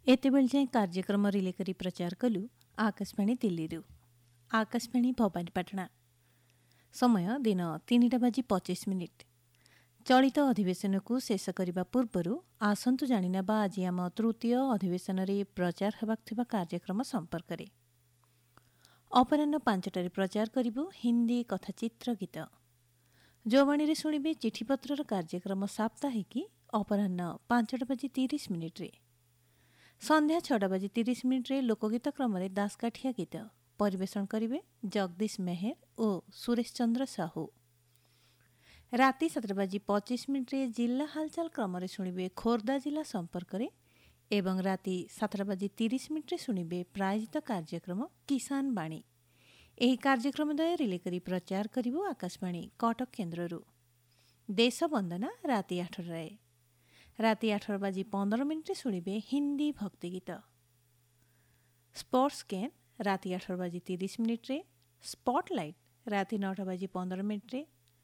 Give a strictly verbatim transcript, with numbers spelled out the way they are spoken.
एतेबेल जाए कार्यक्रम रिले करी प्रचार कलु आकाशवाणी दिल्ली आकाशवाणी भवानीपाटना। समय दिन तीनटा बाजी पचिश मिनिट। चलित अधिवेशन को शेष करने पूर्व आसतु जाणिनेबा आज आम तृतीय अधिवेशन रे प्रचार हेबाक थिबा कार्यक्रम संपर्क में। अपराह्न पांचटारे प्रचार करिबु हिंदी कथाचित्र गीत। जोवाणी रे शुणिबे चिठीपत्र कार्यक्रम साप्ताहिकी अपराह्न पांचटा बाजी तीस मिनिट रे। संध्या छटा बाजी तीस मिनिट रे लोकगीत क्रम रे दासकाठिया गीत परिवेशन करिवे जगदीश मेहर और सुरेश चंद्र साहू। राति सात बाजी पचिश मिनिट रे जिला हालचाल क्रम रे शुणिबे खोर्धा जिला संपर्क रे एवं राति सात बाजी तीस मिनिट रे शुणिबे प्रायोजित कार्यक्रम किसान बाणी। एही कार्यक्रम द्वय रिले करी प्रचार करिबो आकाशवाणी कटक केन्द्ररू। देश वंदना राति आठ रे। राति आठ बाजी पंद्रह मिनिट शुणिबे हिंदी भक्ति गीत। स्पोर्ट्स कैन राति आठ बाजी तीस मिनिट रे। स्पॉटलाइट राति नौ बाजी पंद्रह मिनिट रे